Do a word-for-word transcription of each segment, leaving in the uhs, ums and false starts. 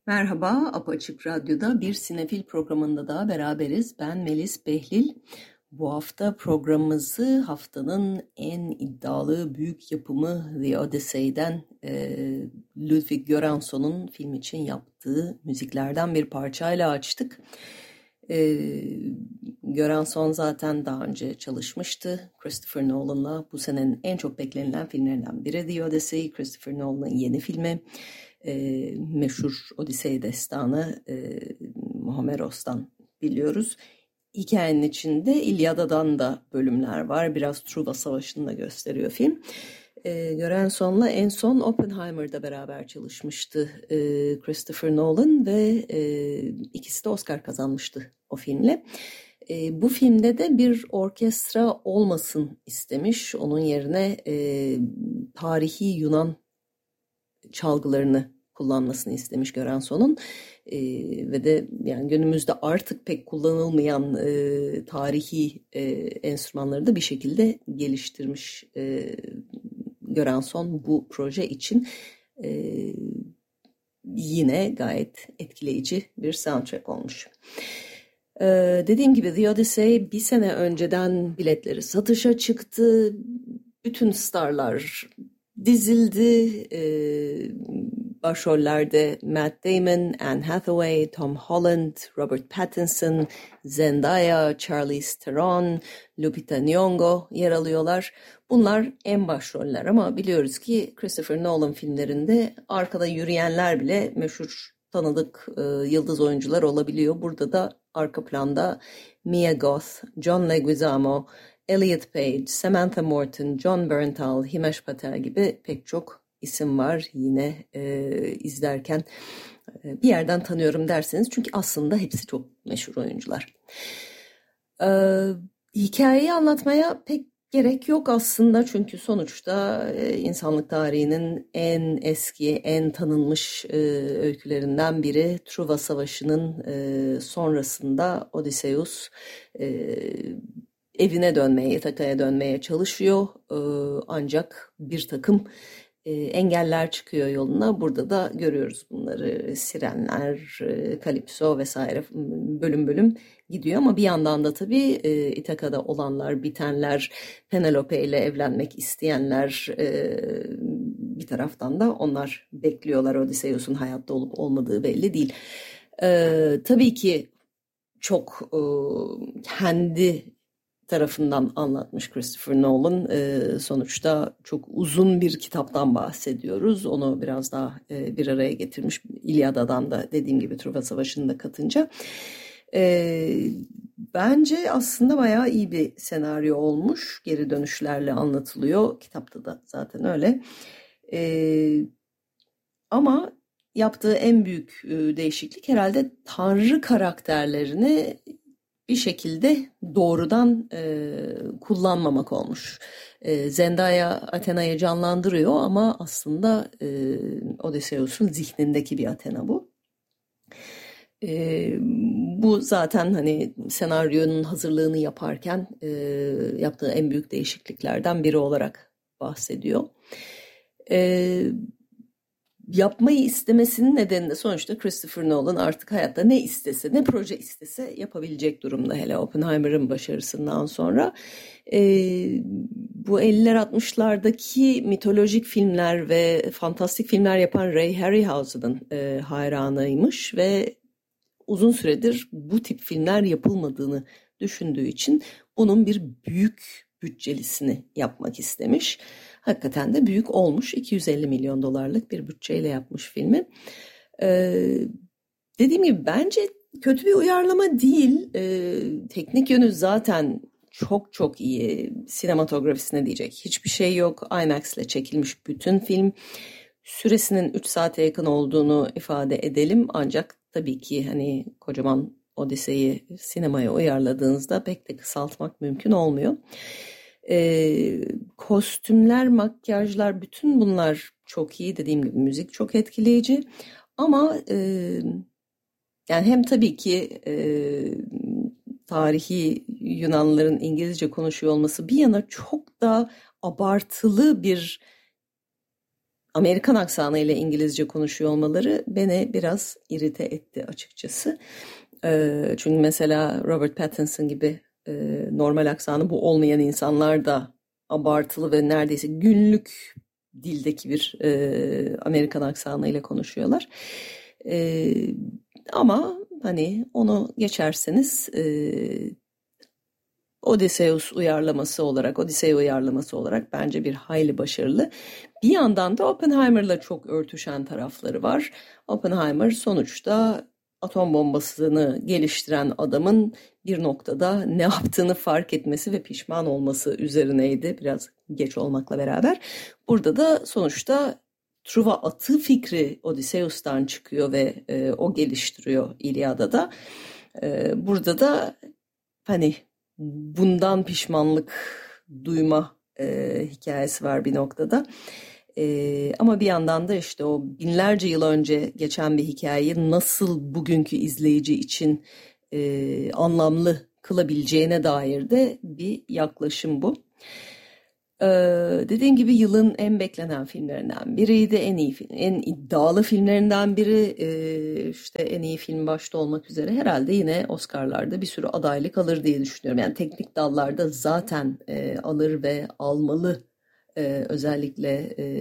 Merhaba, Apaçık Radyo'da bir sinefil programında daha beraberiz. Ben Melis Behlil. Bu hafta programımızı haftanın en iddialı büyük yapımı The Odyssey'den e, Ludwig Göransson'un film için yaptığı müziklerden bir parçayla açtık. E, Göransson zaten daha önce çalışmıştı Christopher Nolan'la. Bu senenin en çok beklenilen filmlerinden biri The Odyssey, Christopher Nolan'ın yeni filmi. E, meşhur Odisey destanı e, Homeros'tan biliyoruz. Hikayenin içinde İlyada'dan da bölümler var. Biraz Truva Savaşı'nı da gösteriyor film. E, Göransson'la en son Oppenheimer'da beraber çalışmıştı e, Christopher Nolan ve e, ikisi de Oscar kazanmıştı o filmle. E, bu filmde de bir orkestra olmasın istemiş. Onun yerine e, tarihi Yunan çalgılarını kullanmasını istemiş Göransson'un e, ve de yani günümüzde artık pek kullanılmayan e, tarihi e, enstrümanları da bir şekilde geliştirmiş e, Göransson bu proje için. E, yine gayet etkileyici bir soundtrack olmuş. Ee, dediğim gibi The Odyssey bir sene önceden biletleri satışa çıktı. Bütün starlar dizildi. Ee, başrollerde Matt Damon, Anne Hathaway, Tom Holland, Robert Pattinson, Zendaya, Charlize Theron, Lupita Nyong'o yer alıyorlar. Bunlar en başroller ama biliyoruz ki Christopher Nolan filmlerinde arkada yürüyenler bile meşhur tanıdık e, yıldız oyuncular olabiliyor. Burada da arka planda Mia Goth, John Leguizamo, Elliot Page, Samantha Morton, John Bernthal, Himesh Patel gibi pek çok isim var yine e, izlerken. E, bir yerden tanıyorum derseniz çünkü aslında hepsi çok meşhur oyuncular. E, hikayeyi anlatmaya pek gerek yok aslında çünkü sonuçta e, insanlık tarihinin en eski, en tanınmış e, öykülerinden biri Truva Savaşı'nın e, sonrasında Odysseus e, evine dönmeye, İthaka'ya dönmeye çalışıyor. E, ancak bir takım e, engeller çıkıyor yoluna. Burada da görüyoruz bunları. Sirenler, e, Kalipso vesaire bölüm bölüm gidiyor ama bir yandan da tabii e, İthaka'da olanlar, bitenler, Penelope ile evlenmek isteyenler e, bir taraftan da onlar bekliyorlar. Odysseus'un hayatta olup olmadığı belli değil. E, tabii ki çok e, kendi tarafından anlatmış Christopher Nolan. E, sonuçta çok uzun bir kitaptan bahsediyoruz. Onu biraz daha e, bir araya getirmiş. İlyada'dan da dediğim gibi Truva Savaşı'nı da katınca. E, bence aslında bayağı iyi bir senaryo olmuş. Geri dönüşlerle anlatılıyor. Kitapta da zaten öyle. E, ama yaptığı en büyük e, değişiklik herhalde Tanrı karakterlerini bir şekilde doğrudan e, kullanmamak olmuş. E, Zendaya Athena'yı canlandırıyor ama aslında e, Odysseus'un zihnindeki bir Athena bu. E, bu zaten hani senaryonun hazırlığını yaparken e, yaptığı en büyük değişikliklerden biri olarak bahsediyor. E, yapmayı istemesinin nedeni de sonuçta Christopher Nolan artık hayatta ne istese, ne proje istese yapabilecek durumda, hele Oppenheimer'ın başarısından sonra. Ee, bu elliler altmışlardaki mitolojik filmler ve fantastik filmler yapan Ray Harryhausen'ın e, hayranıymış ve uzun süredir bu tip filmler yapılmadığını düşündüğü için bunun bir büyük bütçelisini yapmak istemiş. Hakikaten de büyük olmuş. iki yüz elli milyon dolarlık bir bütçeyle yapmış filmi. Ee, dediğim gibi bence kötü bir uyarlama değil. Ee, teknik yönü zaten çok çok iyi. Sinematografisine diyecek hiçbir şey yok. IMAX ile çekilmiş bütün film. Süresinin üç saate yakın olduğunu ifade edelim. Ancak tabii ki hani kocaman Odise'yi sinemaya uyarladığınızda pek de kısaltmak mümkün olmuyor. Ee, kostümler, makyajlar, bütün bunlar çok iyi. Dediğim gibi müzik çok etkileyici. Ama e, yani hem tabii ki e, tarihi Yunanlıların İngilizce konuşuyor olması bir yana çok da abartılı bir Amerikan aksanıyla İngilizce konuşuyor olmaları beni biraz irite etti açıkçası. Ee, çünkü mesela Robert Pattinson gibi e, normal aksanı bu olmayan insanlar da abartılı ve neredeyse günlük dildeki bir e, Amerikan aksanıyla konuşuyorlar. E, ama hani onu geçerseniz e, Odysseus uyarlaması olarak, Odyssey uyarlaması olarak bence bir hayli başarılı. Bir yandan da Oppenheimer'la çok örtüşen tarafları var. Oppenheimer sonuçta atom bombasını geliştiren adamın bir noktada ne yaptığını fark etmesi ve pişman olması üzerineydi. Biraz geç olmakla beraber. Burada da sonuçta Truva atı fikri Odysseus'tan çıkıyor ve e, o geliştiriyor İlyada'da. E, burada da hani bundan pişmanlık duyma e, hikayesi var bir noktada. E, ama bir yandan da işte o binlerce yıl önce geçen bir hikayeyi nasıl bugünkü izleyici için e, anlamlı kılabileceğine dair de bir yaklaşım bu. Ee, dediğim gibi yılın en beklenen filmlerinden biriydi. En iyi film, en iddialı filmlerinden biri. Ee, işte en iyi film başta olmak üzere herhalde yine Oscar'larda bir sürü adaylık alır diye düşünüyorum. Yani teknik dallarda zaten e, alır ve almalı. Ee, özellikle e,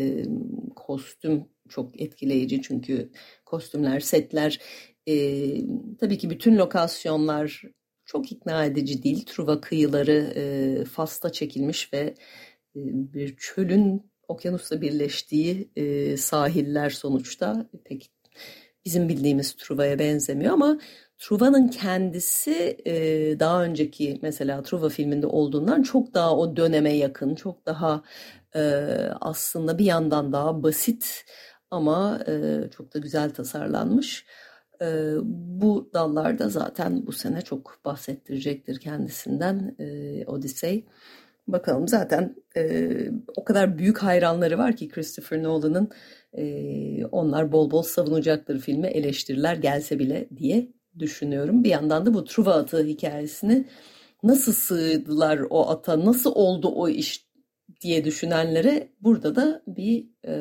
kostüm çok etkileyici çünkü kostümler, setler, e, tabii ki bütün lokasyonlar çok ikna edici değil. Truva kıyıları e, Fas'ta çekilmiş ve bir çölün okyanusla birleştiği e, sahiller sonuçta pek bizim bildiğimiz Truva'ya benzemiyor ama Truva'nın kendisi e, daha önceki mesela Truva filminde olduğundan çok daha o döneme yakın, çok daha e, aslında bir yandan daha basit ama e, çok da güzel tasarlanmış. E, bu dallarda zaten bu sene çok bahsettirecektir kendisinden e, Odyssey. Bakalım zaten e, o kadar büyük hayranları var ki Christopher Nolan'ın e, onlar bol bol savunacaktır filmi eleştiriler gelse bile diye düşünüyorum. Bir yandan da bu Truva atı hikayesini nasıl sığdılar o ata, nasıl oldu o iş diye düşünenlere burada da bir e,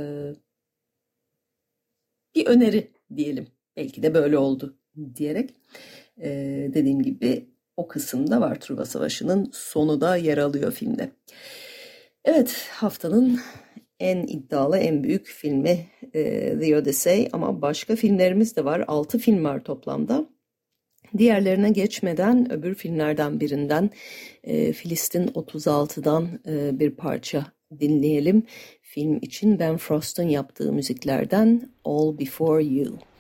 bir öneri diyelim. Belki de böyle oldu diyerek e, dediğim gibi o kısımda var. Truva Savaşı'nın sonu da yer alıyor filmde. Evet, haftanın en iddialı, en büyük filmi e, The Odyssey ama başka filmlerimiz de var. altı film var toplamda. Diğerlerine geçmeden öbür filmlerden birinden e, Filistin otuz altıdan e, bir parça dinleyelim. Film için Ben Frost'un yaptığı müziklerden All Before You.